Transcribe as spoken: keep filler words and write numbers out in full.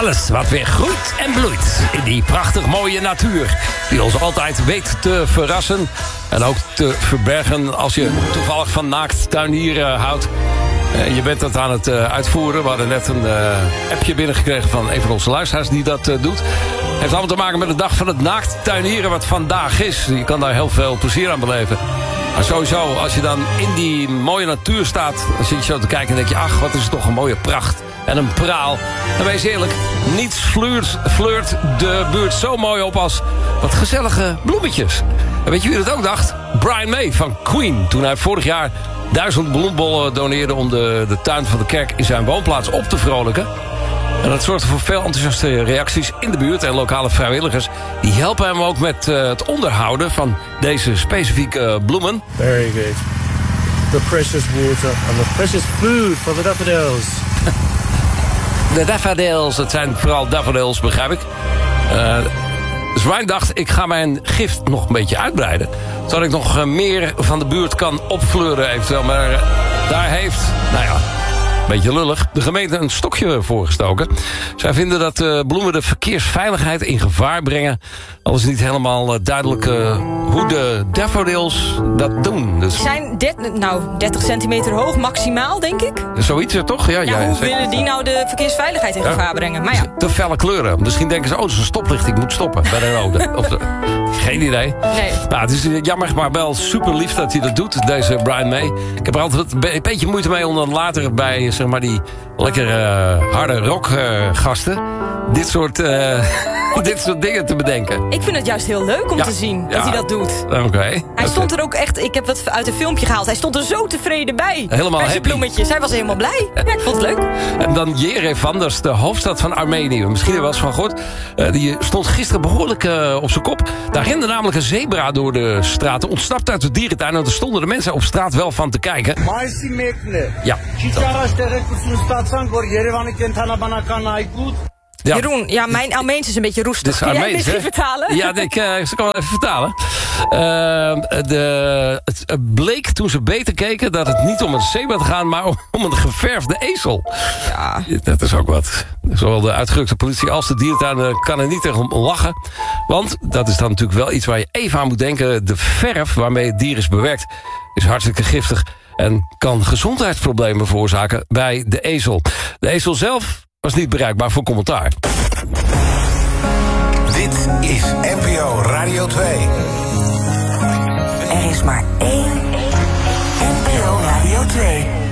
Alles wat weer groeit en bloeit in die prachtig mooie natuur, die ons altijd weet te verrassen en ook te verbergen als je toevallig van naakt tuinieren houdt. Uh, je bent dat aan het uh, uitvoeren. We hadden net een uh, appje binnengekregen van een van onze luisteraars die dat uh, doet. Heeft allemaal te maken met de dag van het naakt tuinieren wat vandaag is. Je kan daar heel veel plezier aan beleven. Maar sowieso, als je dan in die mooie natuur staat, dan zit je zo te kijken en denk je, ach, wat is het toch een mooie pracht en een praal. En wees eerlijk, niets fleurt, fleurt de buurt zo mooi op als wat gezellige bloemetjes. En weet je wie dat ook dacht? Brian May van Queen. Toen hij vorig jaar duizend bloembollen doneerde om de, de tuin van de kerk in zijn woonplaats op te vrolijken. En dat zorgde voor veel enthousiaste reacties in de buurt. En lokale vrijwilligers die helpen hem ook met uh, het onderhouden van deze specifieke bloemen. Very good. The precious water and the precious food for the daffodils. De daffodils, het zijn vooral daffodils, begrijp ik. Uh, dus Ryan dacht, ik ga mijn gift nog een beetje uitbreiden. Zodat ik nog uh, meer van de buurt kan opfleuren eventueel. Maar uh, daar heeft, nou ja, een beetje lullig, de gemeente een stokje voorgestoken. Zij vinden dat uh, bloemen de verkeersveiligheid in gevaar brengen. Al is het niet helemaal uh, duidelijk uh, hoe de daffodils dat doen. Dus die zijn de, nou, dertig centimeter hoog, maximaal, denk ik. Zoiets, toch? Ja, ja, ja, hoe zeker. willen die nou de verkeersveiligheid in ja. gevaar brengen? Maar ja. Te felle kleuren. Misschien denken ze, oh, het is een stoplicht, ik moet stoppen bij de rode. Of de, geen idee. Nee. Nou, het is jammer, maar wel super lief dat hij dat doet, deze Brian May. Ik heb er altijd een beetje moeite mee om dan later bij, zeg maar, die lekkere uh, harde rockgasten uh, dit soort... Uh, dit soort dingen te bedenken. Ik vind het juist heel leuk om ja, te zien ja, dat hij dat doet. Oké. Okay, hij okay. stond er ook echt, ik heb dat uit een filmpje gehaald. Hij stond er zo tevreden bij. Helemaal bij happy. bloemetjes. Hij was helemaal blij. Ja, ik vond het leuk. En dan Yerevan, dat is de hoofdstad van Armenië. Misschien heb je wel eens van gehoord. Uh, die stond gisteren behoorlijk uh, op zijn kop. Daar rende namelijk een zebra door de straten. Ontsnapt uit de dierentuin. En daar stonden de mensen op straat wel van te kijken. Ja. Ja. Jeroen, ja, mijn Armeens is een beetje roestig. Kun jij misschien vertalen? Ja, ik uh, kan wel even vertalen. Uh, de, het bleek toen ze beter keken dat het niet om een zebra te gaan, maar om, om een geverfde ezel. Ja. Dat is ook wat. Zowel de uitgerukte politie als de dierentuin kan er niet tegen lachen. Want dat is dan natuurlijk wel iets waar je even aan moet denken. De verf waarmee het dier is bewerkt is hartstikke giftig en kan gezondheidsproblemen veroorzaken bij de ezel. De ezel zelf was niet bereikbaar voor commentaar. Dit is N P O Radio twee. Er is maar één N P O Radio twee.